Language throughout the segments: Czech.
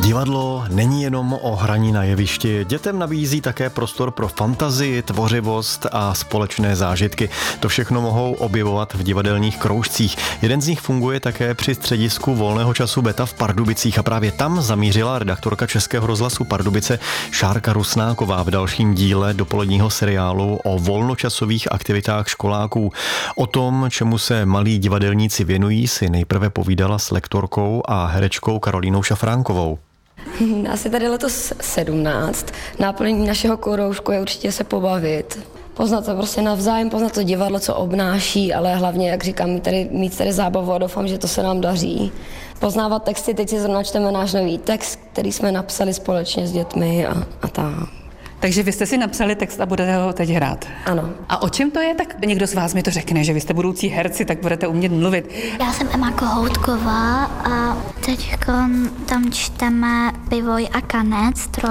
Divadlo není jenom o hraní na jevišti. Dětem nabízí také prostor pro fantazii, tvořivost a společné zážitky. To všechno mohou objevovat v divadelních kroužcích. Jeden z nich funguje také při středisku volného času Beta v Pardubicích a právě tam zamířila redaktorka Českého rozhlasu Pardubice Šárka Rusnáková v dalším díle dopoledního seriálu o volnočasových aktivitách školáků. O tom, čemu se malí divadelníci věnují, si nejprve povídala s lektorkou a herečkou Karolínou Šafránkovou. Asi tady letos 17. Náplní našeho kroužku je určitě se pobavit. Poznat to prostě navzájem, poznat to divadlo, co obnáší, ale hlavně, jak říkám, mít tady zábavu a doufám, že to se nám daří. Poznávat texty, teď si zrovna čteme náš nový text, který jsme napsali společně s dětmi a tak. Takže vy jste si napsali text a budete ho teď hrát? Ano. A o čem to je? Tak někdo z vás mi to řekne, že vy jste budoucí herci, tak budete umět mluvit. Já jsem Emma Kohoutková a teď tam čteme Pivoj a Kanec, 3.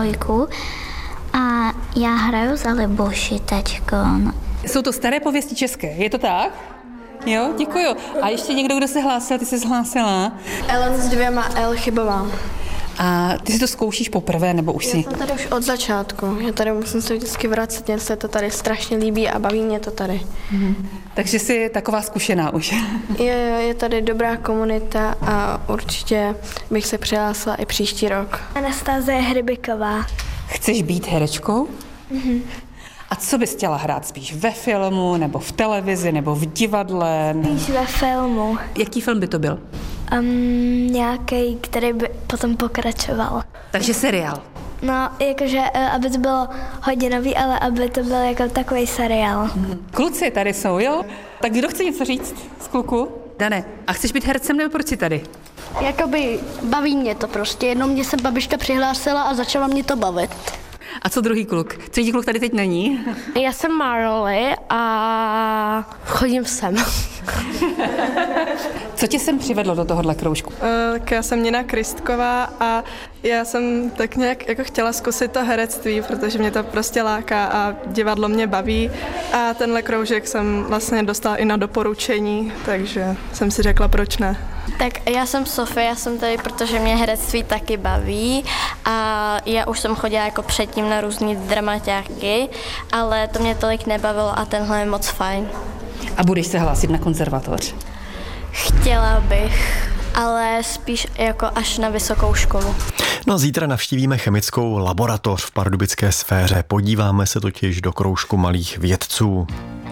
A já hraju za Libuši teďkon. Jsou to staré pověsti české, je to tak? Jo, děkuju. A ještě někdo, kdo se hlásil, ty jsi hlásila? Ellen s 2 L Chybová. A ty si to zkoušíš poprvé, nebo už si? Já jsem tady už od začátku. Já tady musím se vždycky vracet, mně se to tady strašně líbí a baví mě to tady. Takže jsi taková zkušená už. Je tady dobrá komunita a určitě bych se přihlásila i příští rok. Anastazie Hrybiková. Chceš být herečkou? A co bys chtěla hrát? Spíš ve filmu, nebo v televizi, nebo v divadle? Spíš ve filmu. Jaký film by to byl? Nějaký, který by potom pokračoval. Takže seriál. No, jakože, aby to bylo hodinový, ale aby to byl jako takový seriál. Kluci tady jsou, jo? Tak kdo chce něco říct z kluku? Dane, a chceš být hercem, nebo proč jsi tady? Jakoby baví mě to prostě, jenom mě se babička přihlásila a začala mě to bavit. A co druhý kluk? Třetí kluk tady teď není? Já jsem Marley a chodím sem. Co tě sem přivedlo do tohohle kroužku? Tak já jsem Nina Kristková a já jsem tak nějak jako chtěla zkusit to herectví, protože mě to prostě láká a divadlo mě baví. A tenhle kroužek jsem vlastně dostala i na doporučení, takže jsem si řekla, proč ne. Tak já jsem Sofie, já jsem tady, protože mě herectví taky baví a já už jsem chodila jako předtím na různý dramaťáky, ale to mě tolik nebavilo a tenhle je moc fajn. A budeš se hlásit na konzervatoř? Chtěla bych, ale spíš jako až na vysokou školu. No a zítra navštívíme chemickou laboratoř v pardubické sféře. Podíváme se totiž do kroužku malých vědců.